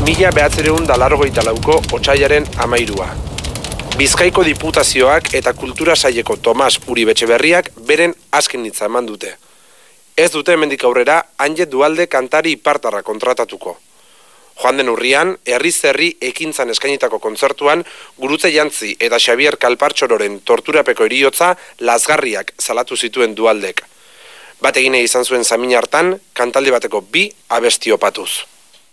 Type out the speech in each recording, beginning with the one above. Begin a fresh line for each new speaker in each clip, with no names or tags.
1984ko otsailaren 13. Bizkaiko Diputazioak eta Kultura Saileko Tomas Uribetxeberriak beren azken hitza eman dute. Ez dute hemendik aurrera Anje Dualde kantari ipartarra kontratatuko. Joan den urrian, herriz herri ekintzan eskainitako kontzertuan Gurutze Jantzi eta Xabier Kalpartxororen torturapeko heriotza lazgarriak salatu zituen Dualdek. Bat egine izan zuen zamin hartan, kantaldi bateko 2 abesti opatuz.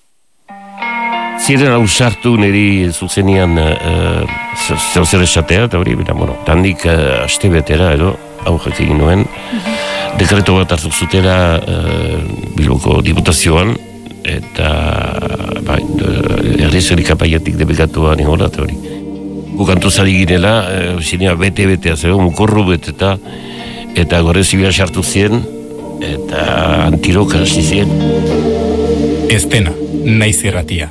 Ziren hau sartu niri zuzenian zer esatea, eta hori, tandik aste betera edo, hau egin nuen, dekreto bat hartu zutera Bilboko Diputazioan, eta herri-zerik apaiatik debekatua ningola, eta hori. Gukantuzari ginela, zinea bete-betea zego, mukorru beteta, eta gore zibia sartu zien, eta antiroka hasi zien.
Estena, naiz irratia.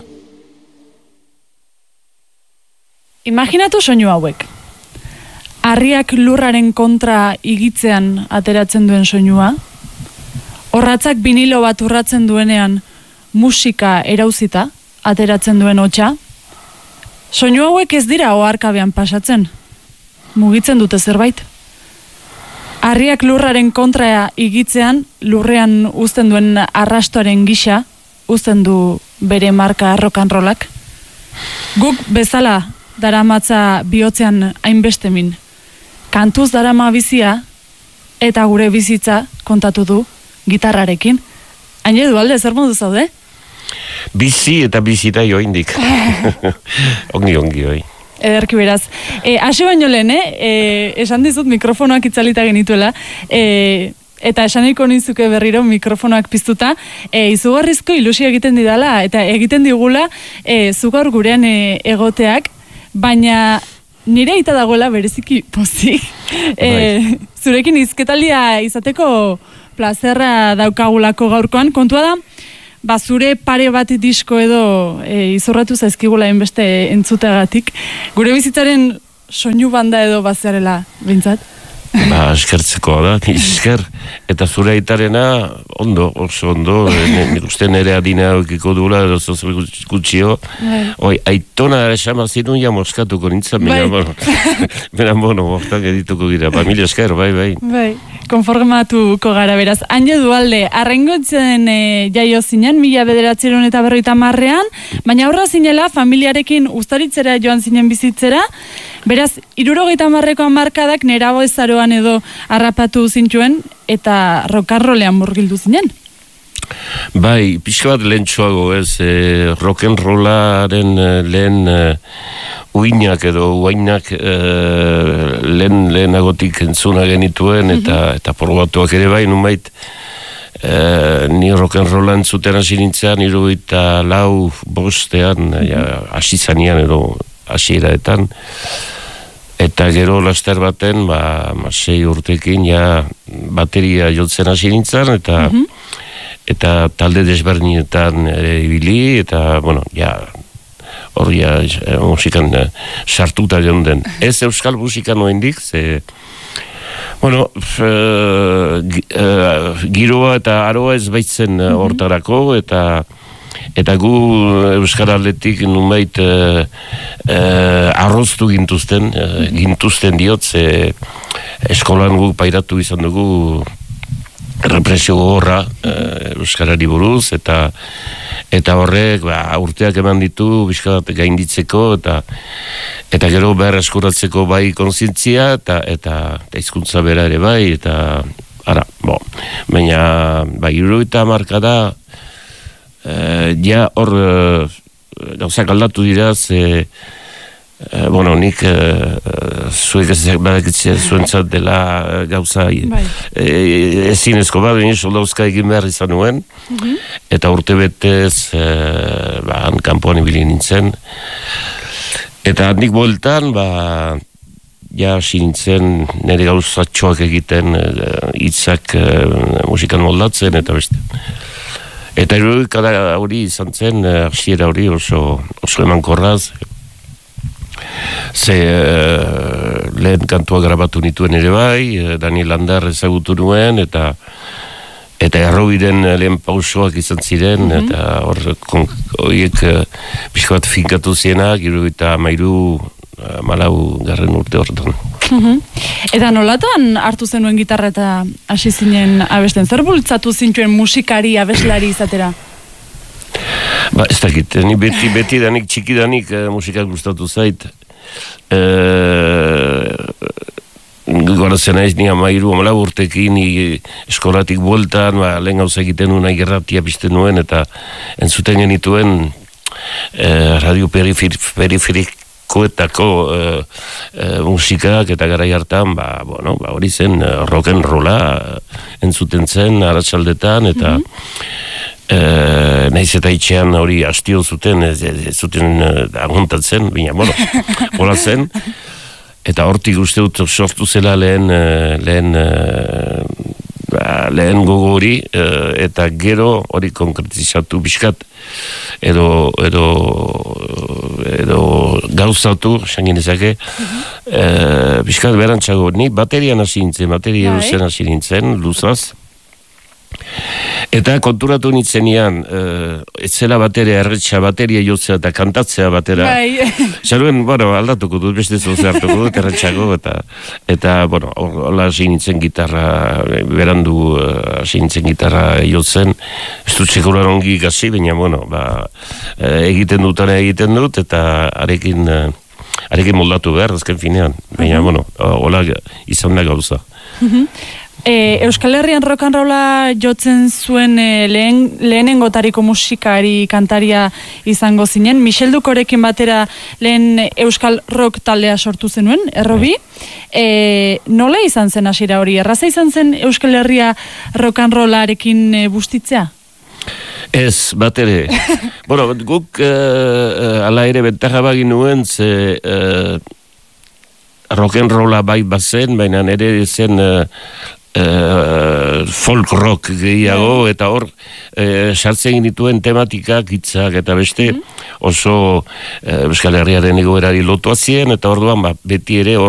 Imaginatu soinu hauek. Harriak lurraren kontra igitzean ateratzen duen soinua, orratzak vinilo bat urratzen duenean musika erauzita ateratzen duen hotsa. Soinu hauek ez dira oharkabean pasatzen, mugitzen dute zerbait. Harriak lurraren kontra igitzean, lurrean uzten duen arrastoaren gisa, uzten du bere marka rock and rollak. Guk bezala daramatza bihotzean hainbeste min. Kantuz darama bizia, eta gure bizitza kontatu du gitarrarekin. Anje Dualde, zer modu zaude?
Bizi eta bizita joindik. Ongi hoi.
Ederki beraz. Hasi baino lehen, esan dizut mikrofonoak itzalita genituela, eta esan nahiko nizuke berriro mikrofonoak piztuta, izugarrizko ilusio egiten didala, eta egiten digula zugaur gurean egoteak, baina nire aita dagoela bereziki pozik. Zurekin hizketaldia izateko plazerra daukagulako gaurkoan, kontua da, zure pare bat disko edo izorratu zaizkigula enbeste entzuteagatik. Gure bizitzaren soinu banda edo bazarela, bintzat?
Eskertzeko da, esker. Eta zure aitarena, ondo, oso ondo, nik uste nire adina eukiko duela, edo zozo gutxio. Aitona esama zinun ja moskatuko nintzen, bera mortak edituko gira. Mila esker, bai.
Bai, konformatuko gara beraz. Anje Dualde, arrengotzen jaio zinen, 1950ean, baina aurra zinela, familiarekin Uztaritzera joan zinen bizitzera, beraz, 70ko hamarkadak nerabo ezaroan edo harrapatu zintuen, eta rock'n'rollean murgildu zinen?
Bai, pixka bat lehentxoago ez, rock'n'rollaren lehen uinak edo uainak lehenagotik entzuna genituen, eta probatuak ere bai, numait, ni rock'n'rollan zuten hasi nintzean, 74 hasi zanean edo hasieraetan, eta gero laster baten, 6 urtekin bateria jotzen hasi nintzen, eta talde desberdinetan ibili, eta, hor musikan sartuta jonden. Ez euskal musikan oendik, giroa eta aroa ez baitzen hortarako, eta gu euskal atletik nunbait arroztu gintuzten diot, eskolan guk pairatu izan dugu represio gogorra euskarari buruz, eta horrek urteak eman ditu bizkat gainditzeko, eta gero behar eskuratzeko bai kontzientzia, eta hizkuntza bera ere bai, eta baina 70 da, hor gauzak aldatu dira, nik zuek ez badakitzea zuentzat dela gauza ezinezko bat, soldauzka egin behar izan nuen, eta urte betez kanpoan ibili nintzen, eta handik bueltan hasi nintzen nire gauzatxoak egiten, hitzak musikan moldatzen, eta beste. Eta hori izan zen, hasiera hori oso emankorraz, lehen kantua grabatu nituen ere bai, Daniel Landar ezagutu nuen, eta eta errobiren lehen pausoak izan ziren, eta horiek pixka bat finkatu zienak, 73 garren urte horretan.
Eta nolatan hartu zenuen gitarra eta hasi zinen abesten? Zer bultzatu zintuen musikari, abeslari izatera?
Ez dakit, ni beti danik, txiki danik musikak gustatu zait. Goratzen naiz, ni 13 urtekin, ni eskolatik bueltan, lehen gauza egiten nuen gerratia pizten nuen, eta entzuten genituen radio periferikoetako musikak, eta garai hartan, hori zen rock'n'rolla entzuten zen, arratsaldetan, eta naiz eta itxean hori hastio zuten, zuten aguntatzen, baina, hola zen, eta hortik uste dut sortu zela lehen gogo hori, eta gero hori konkretizatu bizkat, edo gauzatu, sangin ezake, bizkat berantzago, ni baterian hasi nintzen, bateria duzen hasi nintzen, luzaz, eta konturatu nintzenian, ez zela bateria erretxa, bateria jotzea eta kantatzea batera. Zeruen, aldatuko dut, beste zoze hartuko dut erretxako, eta hola hasi nintzen gitarra, berandu hasi nintzen gitarra jotzen, ez dut sekular ongi gazi, baina, egiten dut, eta arekin moldatu behar, azken finean, baina, hola izan da gauza.
Euskal Herrian rock'n'rolla jotzen zuen lehenengotariko musikari kantaria izango zinen. Michel Dukorekin batera lehen euskal rock taldea sortu zenuen, errobi. Nola izan zen hasiera hori? Erraza izan zen Euskal Herria rock'n'rollarekin bustitzea?
Ez, bat ere. Guk ala ere bentaja bagin nuen, ze rock'n'rolla bai bazen, baina ere zen folk rock gehiago, eta hor sartzen dituen tematikak, hitzak eta beste oso Euskal Herriaren egoerari lotua ziren, eta orduan beti ere hor